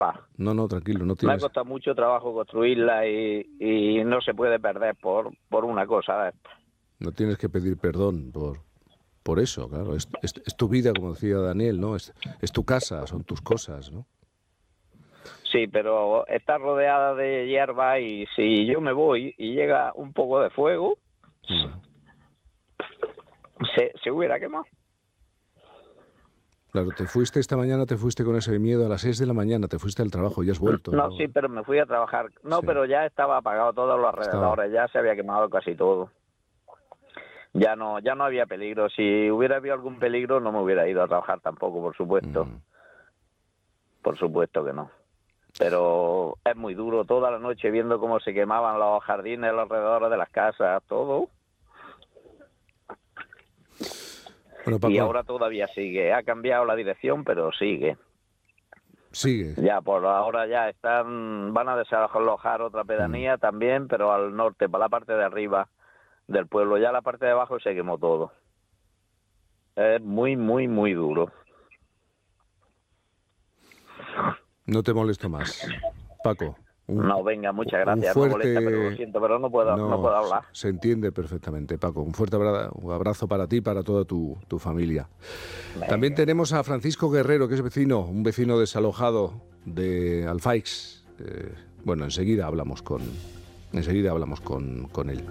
No, tranquilo, no Me ha tienes... costado mucho trabajo construirla y no se puede perder por una cosa de esta. No tienes que pedir perdón por eso, claro. Es tu vida, como decía Daniel, ¿no? Es tu casa, son tus cosas, ¿no? Sí, pero está rodeada de hierba y si yo me voy y llega un poco de fuego, se hubiera quemado. Claro, esta mañana te fuiste con ese miedo a las 6 de la mañana, te fuiste al trabajo y has vuelto. No, sí, pero me fui a trabajar. No, Sí. pero ya estaba apagado todos los alrededores, ya se había quemado casi todo. Ya no había peligro. Si hubiera habido algún peligro no me hubiera ido a trabajar tampoco, por supuesto. Por supuesto que no. Pero es muy duro toda la noche viendo cómo se quemaban los jardines, los alrededores de las casas, todo. Bueno, Paco, y ahora todavía sigue. Ha cambiado la dirección, pero sigue. Sigue. Ya, por ahora ya van a desalojar otra pedanía también, pero al norte, para la parte de arriba del pueblo. Ya la parte de abajo se quemó todo. Es muy, muy, muy duro. No te molesto más. Paco. No, venga, muchas gracias. Fuerte... No molesta, pero lo siento, pero no puedo hablar. Se entiende perfectamente, Paco. Un fuerte abrazo para ti y para toda tu familia. Venga. También tenemos a Francisco Guerrero, que es un vecino desalojado de Alfaix. Bueno, enseguida hablamos con él.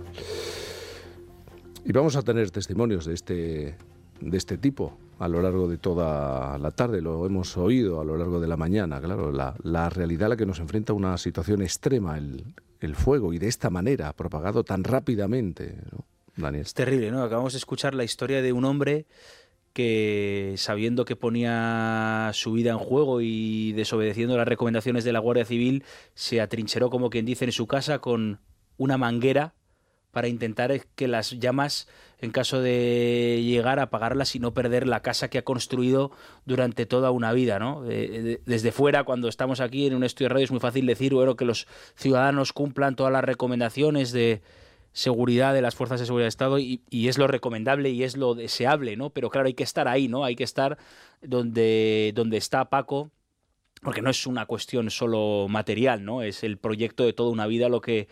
Y vamos a tener testimonios de este tipo a lo largo de toda la tarde. Lo hemos oído a lo largo de la mañana. Claro, la realidad a la que nos enfrenta una situación extrema, el fuego, y de esta manera, propagado tan rápidamente, ¿no, Daniel? Es terrible, ¿no? Acabamos de escuchar la historia de un hombre que, sabiendo que ponía su vida en juego y desobedeciendo las recomendaciones de la Guardia Civil, se atrincheró, como quien dice, en su casa con una manguera para intentar que las llamas, en caso de llegar a apagarlas y no perder la casa que ha construido durante toda una vida, ¿no? Desde fuera, cuando estamos aquí en un estudio de radio, es muy fácil decir, bueno, que los ciudadanos cumplan todas las recomendaciones de seguridad de las fuerzas de seguridad de Estado y es lo recomendable y es lo deseable, ¿no? Pero claro, hay que estar ahí, ¿no? Hay que estar donde está Paco, porque no es una cuestión solo material, ¿no? Es el proyecto de toda una vida lo que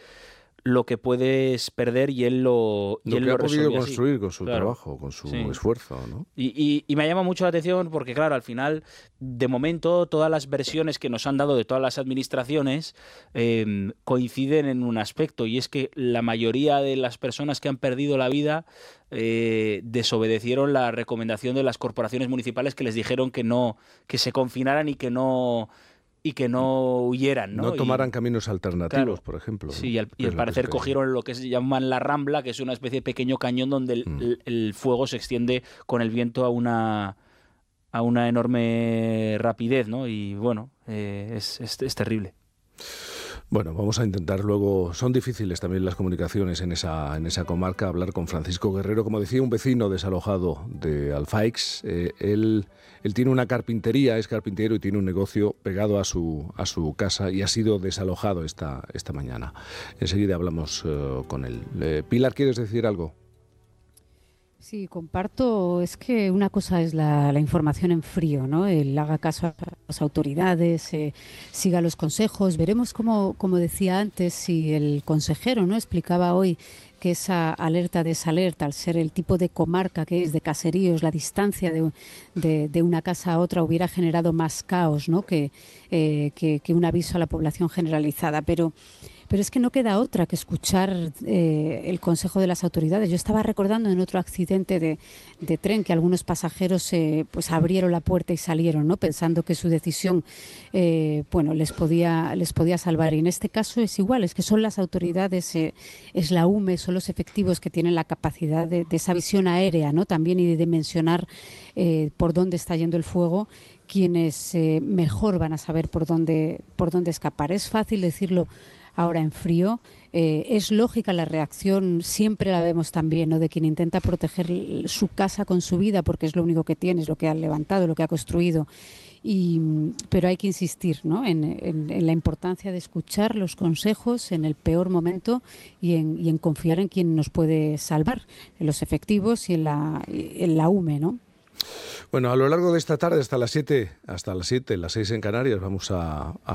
puedes perder y él lo ha podido construir así. Con su trabajo, con su esfuerzo, ¿no? Y me llama mucho la atención porque, claro, al final, de momento, todas las versiones que nos han dado de todas las administraciones coinciden en un aspecto, y es que la mayoría de las personas que han perdido la vida desobedecieron la recomendación de las corporaciones municipales, que les dijeron que se confinaran y que no huyeran, ¿no? No tomaran caminos alternativos, claro, por ejemplo. Sí, y al parecer cogieron lo que se llaman la Rambla, que es una especie de pequeño cañón donde el fuego se extiende con el viento a una enorme rapidez, ¿no? Y bueno, es terrible. Bueno, vamos a intentar luego, son difíciles también las comunicaciones en esa comarca, hablar con Francisco Guerrero, como decía, un vecino desalojado de Alfaix. Él tiene una carpintería, es carpintero y tiene un negocio pegado a su casa y ha sido desalojado esta mañana. Enseguida hablamos con él. Pilar, ¿quieres decir algo? Sí, comparto. Es que una cosa es la información en frío, ¿no? El haga caso a las autoridades, siga los consejos. Veremos, como decía antes, si el consejero, ¿no?, explicaba hoy que esa alerta desalerta, al ser el tipo de comarca que es, de caseríos, la distancia de una casa a otra hubiera generado más caos, ¿no?, que un aviso a la población generalizada. Pero es que no queda otra que escuchar el consejo de las autoridades. Yo estaba recordando en otro accidente de tren que algunos pasajeros pues abrieron la puerta y salieron, ¿no?, pensando que su decisión les podía salvar. Y en este caso es igual, es que son las autoridades, es la UME, son los efectivos que tienen la capacidad de esa visión aérea, ¿no?, también, y de dimensionar por dónde está yendo el fuego, quienes mejor van a saber por dónde escapar. Es fácil decirlo ahora en frío, es lógica la reacción, siempre la vemos también, ¿no?, de quien intenta proteger su casa con su vida, porque es lo único que tiene, es lo que ha levantado, lo que ha construido. Pero hay que insistir, ¿no?, en la importancia de escuchar los consejos en el peor momento y en confiar en quien nos puede salvar, en los efectivos y en la UME, ¿no? Bueno, a lo largo de esta tarde hasta las 7, las 6 en Canarias, vamos a